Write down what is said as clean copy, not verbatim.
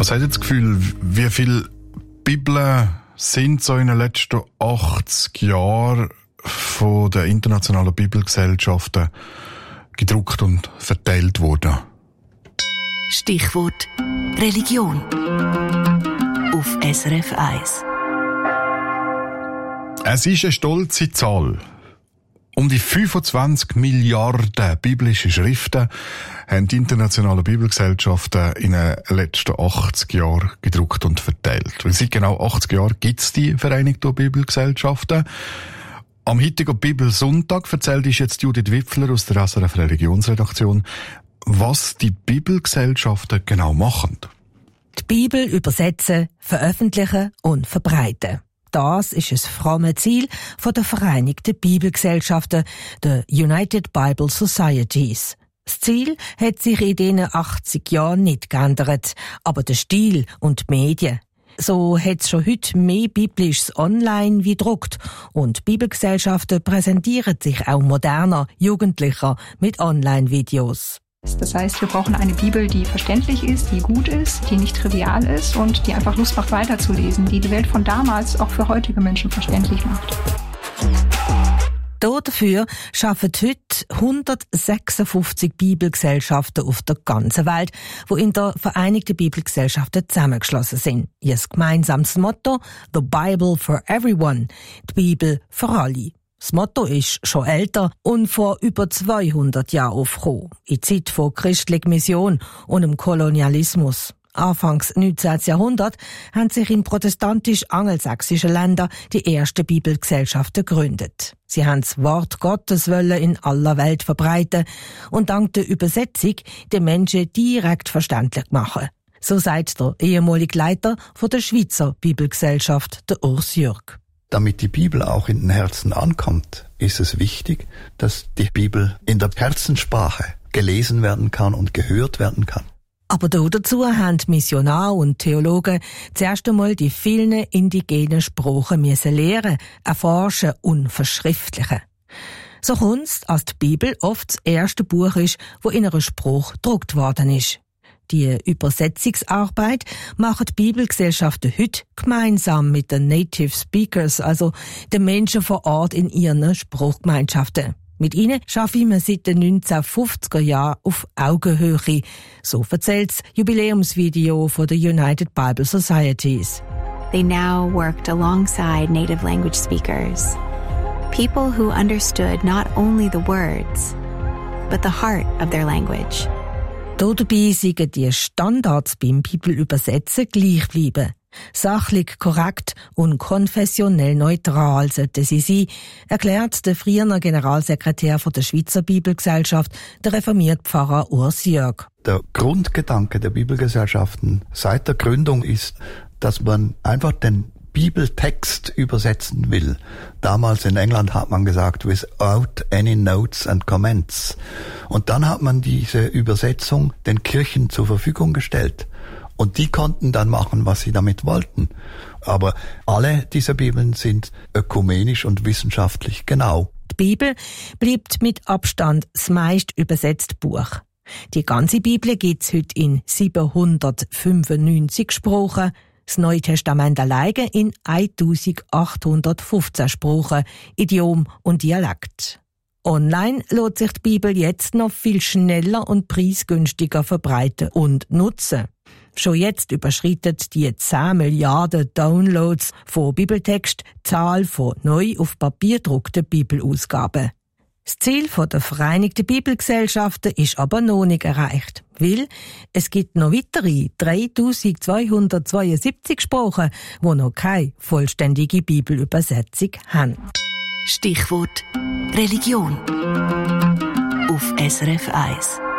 Was hat ihr das Gefühl, wie viele Bibeln sind so in den letzten 80 Jahren von den internationalen Bibelgesellschaften gedruckt und verteilt worden? Stichwort Religion auf SRF 1. Es ist eine stolze Zahl. Um die 25 Milliarden biblische Schriften haben die internationalen Bibelgesellschaften in den letzten 80 Jahren gedruckt und verteilt. Weil seit genau 80 Jahren gibt es die Vereinigten Bibelgesellschaften. Am heutigen Bibelsonntag erzählt uns jetzt Judith Wipfler aus der SRF Religionsredaktion, was die Bibelgesellschaften genau machen. Die Bibel übersetzen, veröffentlichen und verbreiten. Das ist das fromme Ziel der Vereinigten Bibelgesellschaften, der United Bible Societies. Das Ziel hat sich in diesen 80 Jahren nicht geändert, aber der Stil und die Medien. So hat es schon heute mehr Biblisches online wie druckt und Bibelgesellschaften präsentieren sich auch moderner, jugendlicher mit Online-Videos. Das heißt, wir brauchen eine Bibel, die verständlich ist, die gut ist, die nicht trivial ist und die einfach Lust macht, weiterzulesen, die Welt von damals auch für heutige Menschen verständlich macht. Dafür arbeiten heute 156 Bibelgesellschaften auf der ganzen Welt, die in der Vereinigten Bibelgesellschaften zusammengeschlossen sind. Ihr gemeinsames Motto: The Bible for Everyone, die Bibel für alle. Das Motto ist schon älter und vor über 200 Jahren aufgekommen, in Zeit von christlicher Mission und dem Kolonialismus. Anfangs 19. Jahrhundert haben sich in protestantisch-angelsächsischen Ländern die ersten Bibelgesellschaften gegründet. Sie haben das Wort Gottes in aller Welt verbreiten und dank der Übersetzung den Menschen direkt verständlich machen. So sagt der ehemalige Leiter der Schweizer Bibelgesellschaft, der Urs Jürg. Damit die Bibel auch in den Herzen ankommt, ist es wichtig, dass die Bibel in der Herzenssprache gelesen werden kann und gehört werden kann. Aber dazu haben Missionare und Theologen zuerst einmal die vielen indigenen Sprachen lernen, erforschen und verschriftlichen. So kommt es, dass die Bibel oft das erste Buch ist, das in einer Sprache gedruckt worden ist. Die Übersetzungsarbeit machen die Bibelgesellschaften heute gemeinsam mit den Native Speakers, also den Menschen vor Ort in ihren Sprachgemeinschaften. Mit ihnen arbeiten wir seit den 1950er Jahren auf Augenhöhe. So erzählt das Jubiläumsvideo von der United Bible Societies. They now worked alongside native language speakers. People who understood not only the words, but the heart of their language. Dabei sind die Standards beim Bibelübersetzen gleich bleiben. Sachlich korrekt und konfessionell neutral sollten sie sein, erklärt der frühere Generalsekretär der Schweizer Bibelgesellschaft, der reformierte Pfarrer Urs Jürg. Der Grundgedanke der Bibelgesellschaften seit der Gründung ist, dass man einfach den Bibeltext übersetzen will. Damals in England hat man gesagt, without any notes and comments. Und dann hat man diese Übersetzung den Kirchen zur Verfügung gestellt. Und die konnten dann machen, was sie damit wollten. Aber alle diese Bibeln sind ökumenisch und wissenschaftlich genau. Die Bibel bleibt mit Abstand das meist übersetzte Buch. Die ganze Bibel gibt es heute in 795 Sprachen, das Neue Testament alleine in 1815 Sprachen, Idiom und Dialekt. Online lässt sich die Bibel jetzt noch viel schneller und preisgünstiger verbreiten und nutzen. Schon jetzt überschreitet die 10 Milliarden Downloads von Bibeltext die Zahl von neu auf Papier gedruckten Bibelausgaben. Das Ziel der Vereinigten Bibelgesellschaften ist aber noch nicht erreicht, weil es gibt noch weitere 3272 Sprachen, die noch keine vollständige Bibelübersetzung haben. Stichwort Religion auf SRF 1.